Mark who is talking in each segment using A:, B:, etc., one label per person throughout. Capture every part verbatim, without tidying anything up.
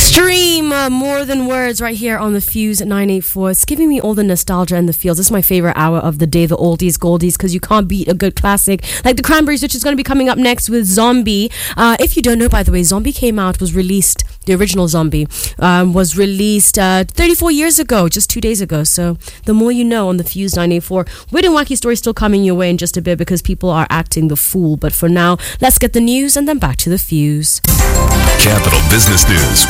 A: Stream uh, More Than Words right here on the Fuse at nine eighty-four. It's giving me all the nostalgia and the feels. This is my favorite hour of the day, the oldies, goldies, because you can't beat a good classic like the Cranberries, which is going to be coming up next with Zombie. Uh, if you don't know, by the way, Zombie came out, was released, the original Zombie, um, was released uh, thirty-four years ago, just two days ago. So the more you know on the Fuse nine eighty-four. Weird and Wacky Story still coming your way in just a bit because people are acting the fool. But for now, let's get the news and then back to the Fuse.
B: Capital Business News.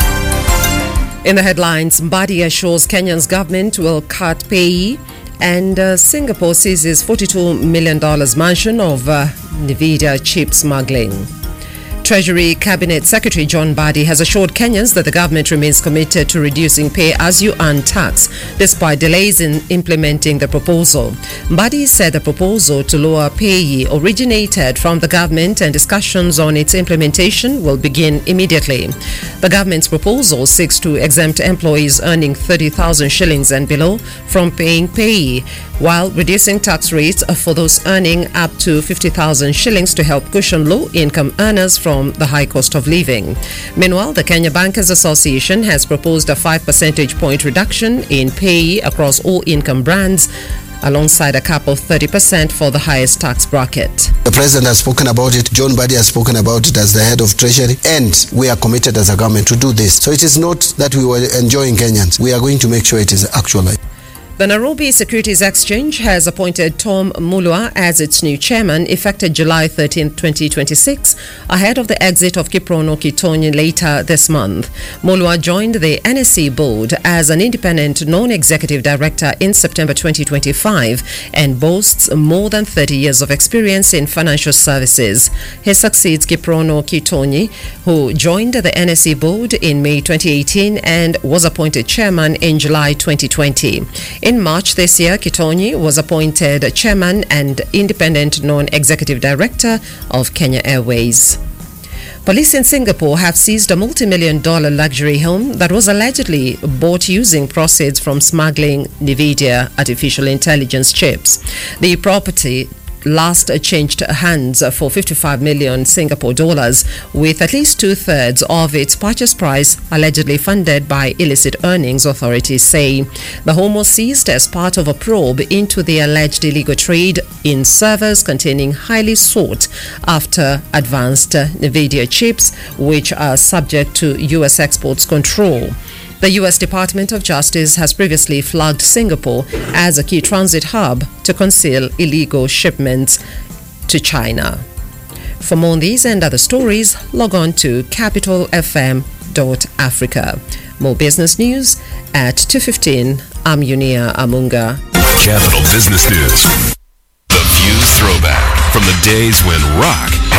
C: In the headlines, Mbadi assures Kenya's government will cut pay, and uh, Singapore seizes forty-two million dollars mansion of uh, NVIDIA chip smuggling. Treasury Cabinet Secretary John Mbadi has assured Kenyans that the government remains committed to reducing pay-as-you-earn tax despite delays in implementing the proposal. Mbadi said the proposal to lower pay originated from the government and discussions on its implementation will begin immediately. The government's proposal seeks to exempt employees earning thirty thousand shillings and below from paying pay, while reducing tax rates for those earning up to fifty thousand shillings to help cushion low-income earners from the high cost of living. Meanwhile, the Kenya Bankers Association has proposed a five percentage point reduction in pay across all income brands, alongside a cap of thirty percent for the highest tax bracket.
D: The President has spoken about it. John Mbadi has spoken about it as the head of Treasury, and we are committed as a government to do this. So it is not that we were enjoying Kenyans. We are going to make sure it is actualized.
C: The Nairobi Securities Exchange has appointed Tom Mulwa as its new chairman, effective July thirteenth, twenty twenty-six, ahead of the exit of Kiprono Kitonyi later this month. Mulwa joined the N S C board as an independent non-executive director in September twenty twenty-five and boasts more than thirty years of experience in financial services. He succeeds Kiprono Kitonyi, who joined the N S C board in May twenty eighteen and was appointed chairman in July twenty twenty. In March this year, Kitonyi was appointed chairman and independent non-executive director of Kenya Airways. Police in Singapore have seized a multi-million dollar luxury home that was allegedly bought using proceeds from smuggling NVIDIA artificial intelligence chips. The property last changed hands for fifty-five million Singapore dollars, with at least two-thirds of its purchase price allegedly funded by illicit earnings, authorities say. The home was seized as part of a probe into the alleged illegal trade in servers containing highly sought after advanced NVIDIA chips, which are subject to U S exports control. The U S Department of Justice has previously flagged Singapore as a key transit hub to conceal illegal shipments to China. For more on these and other stories, log on to capital f m dot africa. More business news at two fifteen. I'm Yunia Amunga.
B: Capital Business News. The Fuse Throwback from the days when rock